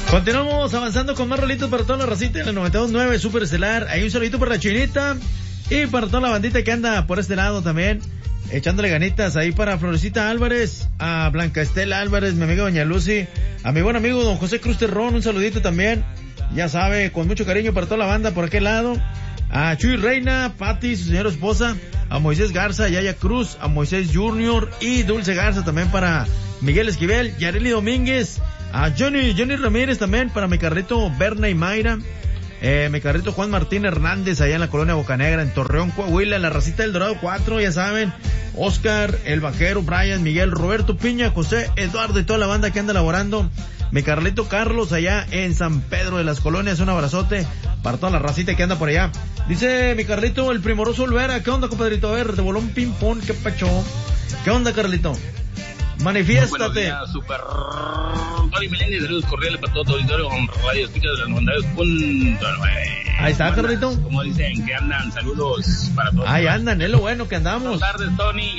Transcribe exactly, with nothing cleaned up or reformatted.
Continuamos avanzando con más rolitos para toda la racita en el noventa y dos punto nueve Super Estelar. Hay un saludito para la Chinita y para toda la bandita que anda por este lado también, echándole ganitas ahí para Florecita Álvarez, a Blanca Estela Álvarez, mi amiga Doña Lucy, a mi buen amigo Don José Cruz Terrón, un saludito también, ya sabe, con mucho cariño para toda la banda por aquel lado, a Chuy Reina, Pati, su señora esposa, a Moisés Garza, a Yaya Cruz, a Moisés Junior y Dulce Garza también para Miguel Esquivel, Yareli Domínguez, a Johnny, Johnny Ramírez también para mi carrito Berna y Mayra, eh, mi carrito Juan Martín Hernández allá en la colonia Bocanegra, en Torreón, Coahuila, en la racita del Dorado cuatro, ya saben, Oscar, el Vaquero, Brian, Miguel, Roberto Piña, José, Eduardo y toda la banda que anda laborando, mi carrito Carlos allá en San Pedro de las Colonias, un abrazote para toda la racita que anda por allá. Dice mi Carlito, el Primoroso Olvera, ¿qué onda, compadrito? A ver, te voló un ping-pong, qué pacho. ¿Qué onda, Carlito? Manifiéstate. Buenos días, super Tony Meléndez, saludos cordiales para todo tu auditorio con Radio Escucha de la noventa y dos punto nueve. Ahí está, Carlito. Como dicen, que andan, saludos para todos. Ahí andan, es lo bueno que andamos. Buenas tardes, Tony.